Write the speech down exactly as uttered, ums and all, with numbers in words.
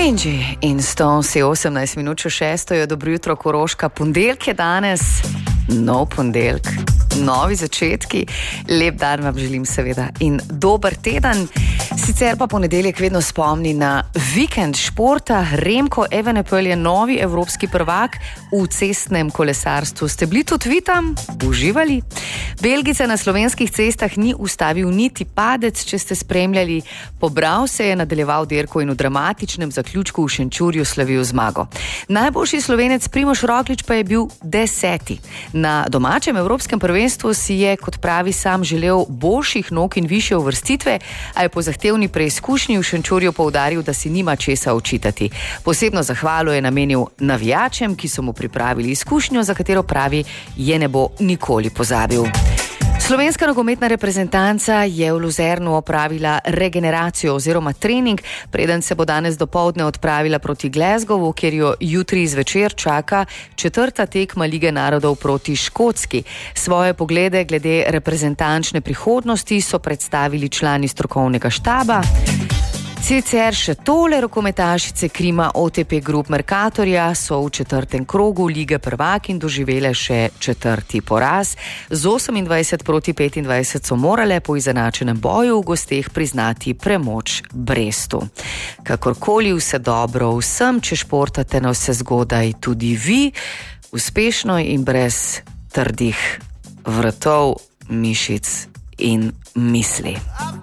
Angie in Stones je osemnajst minut še šesto, je dobro jutro Koroška. Pondelk je danes, nov pondelk, novi začetki. Lep dan vam želim seveda in dober teden. Sicer pa ponedeljek vedno spomni na vikend športa. Remko Evenepoel je novi evropski prvak v cestnem kolesarstvu. Ste bili tudi vi tam? Uživali? Belgica na slovenskih cestah ni ustavil niti padec, če ste spremljali. Pobral se je, nadaljeval dirko in v dramatičnem zaključku v Šenčurju slavil zmago. Najboljši Slovenec Primož Roglič pa je bil deseti. Na domačem evropskem prvenstvu si je, kot pravi sam, želel boljših nog in višje uvrstitve, a je po zahtevni preizkušnji v Šenčurju poudaril, da si nima česa očitati. Posebno zahvalo je namenil navijačem, ki so mu pripravili izkušnjo, za katero pravi, je ne bo nikoli pozabil. Slovenska nogometna reprezentanca je v Luzernu opravila regeneracijo oziroma trening, preden se bo danes dopoldne odpravila proti Glasgowu, kjer jo jutri zvečer čaka četrta tekma Lige narodov proti Škotski. Svoje poglede glede reprezentančne prihodnosti so predstavili člani strokovnega štaba. Sicer še tole, rokometašice Krima O T P Group Mercatorja so v četrtem krogu Lige prvakinj doživele še četrti poraz. Z osemindvajset proti petindvajset so morale po izenačenem boju v gosteh priznati premoč Brestu. Kakorkoli, vse dobro vsem, če športate na vse zgodaj tudi vi, uspešno in brez trdih vratov, mišic in misli.